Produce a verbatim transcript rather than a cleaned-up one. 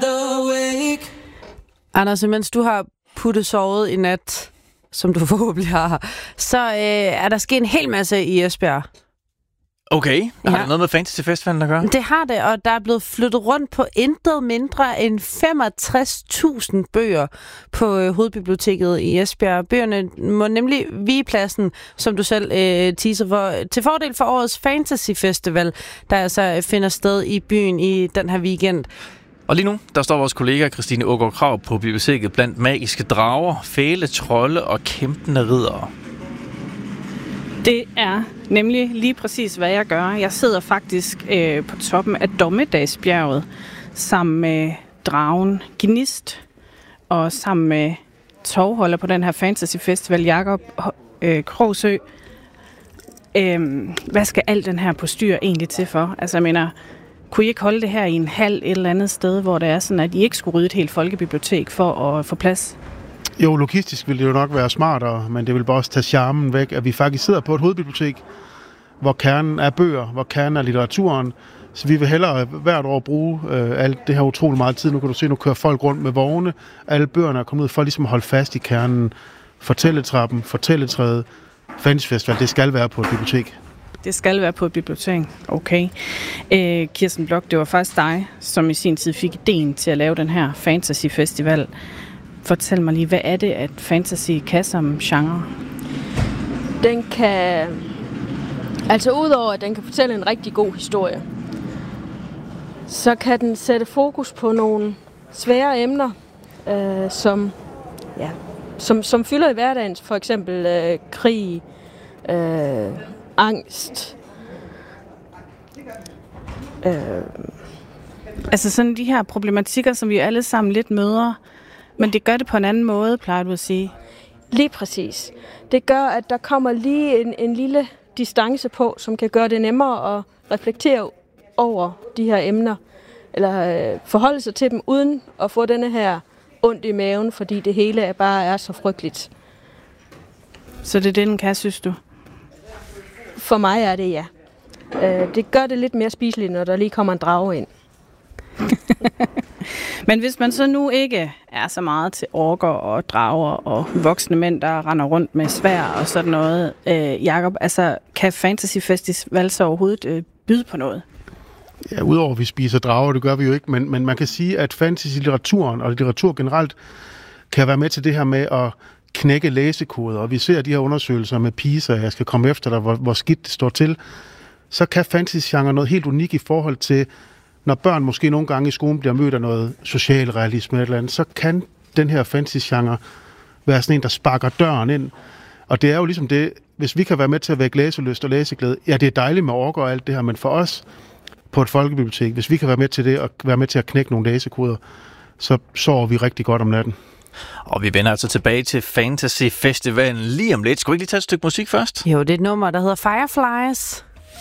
Anders, mens du har puttet sovet i nat, som du forhåbentlig har, så øh, er der sket en hel masse i Esbjerg. Okay, har ja. det noget med Fantasy Festivalen at gøre? Det har det, og der er blevet flyttet rundt på intet mindre end femogtres tusind bøger på øh, Hovedbiblioteket i Esbjerg. Bøgerne må nemlig vige pladsen, som du selv øh, teaser for, til fordel for årets Fantasy Festival, der altså finder sted i byen i den her weekend. Og lige nu, der står vores kollega Christine Aagaard Krag på biblioteket blandt magiske drager, fæle trolde og kæmpende riddere. Det er nemlig lige præcis, hvad jeg gør. Jeg sidder faktisk øh, på toppen af Dommedagsbjerget sammen med dragen Gnist og sammen med tovholder på den her Fantasy Festival, Jakob øh, Krogsø. Øh, hvad skal al den her postyr egentlig til for? Altså, jeg mener, kunne I ikke holde det her i en hal et eller andet sted, hvor det er sådan, at I ikke skulle rydde et helt folkebibliotek for at få plads? Jo, logistisk ville det jo nok være smartere, men det vil bare også tage charmen væk, at vi faktisk sidder på et hovedbibliotek, hvor kernen er bøger, hvor kernen er litteraturen. Så vi vil hellere hvert år bruge øh, alt det her utrolig meget tid. Nu kan du se, nu kører folk rundt med vogne. Alle bøgerne er kommet ud for ligesom at holde fast i kernen. Fortælletrappen, fortælletræet, Fantasy Festival, det skal være på et bibliotek. Det skal være på et bibliotek. Okay. Øh, Kirsten Blok, det var faktisk dig, som i sin tid fik ideen til at lave den her Fantasy Festival. Fortæl mig lige, hvad er det, at fantasy kan som genre? Den kan... Altså udover, at den kan fortælle en rigtig god historie, så kan den sætte fokus på nogle svære emner, øh, som, ja, som, som fylder i hverdagen. For eksempel øh, krig, øh, angst. Øh. Altså sådan de her problematikker, som vi alle sammen lidt møder, men det gør det på en anden måde, plejer du at sige? Lige præcis. Det gør, at der kommer lige en, en lille distance på, som kan gøre det nemmere at reflektere over de her emner, eller øh, forholde sig til dem, uden at få denne her ondt i maven, fordi det hele bare er så frygteligt. Så det er det, den kan, synes du? For mig er det, ja. Øh, det gør det lidt mere spiseligt, når der lige kommer en drage ind. Men hvis man så nu ikke er så meget til orker og drager og voksne mænd, der render rundt med sværd og sådan noget, øh, Jakob, altså kan Fantasy Festival så overhovedet øh, byde på noget? Ja, udover at vi spiser drager, det gør vi jo ikke, men, men man kan sige, at fantasy-litteraturen og litteratur generelt kan være med til det her med at knække læsekoder, og vi ser de her undersøgelser med PISA, jeg skal komme efter dig, hvor, hvor skidt det står til, så kan fantasy-genre noget helt unikt i forhold til, når børn måske nogle gange i skolen bliver mødt af noget socialrealisme eller andet, så kan den her fantasy-genre være sådan en, der sparker døren ind. Og det er jo ligesom det, hvis vi kan være med til at vække læselyst og læseglæde, ja, det er dejligt med orker og alt det her, men for os på et folkebibliotek, hvis vi kan være med til det og være med til at knække nogle læsekoder, så sover vi rigtig godt om natten. Og vi vender altså tilbage til Fantasy Festivalen lige om lidt. Skal vi ikke lige tage et stykke musik først? Jo, det er et nummer, der hedder Fireflies.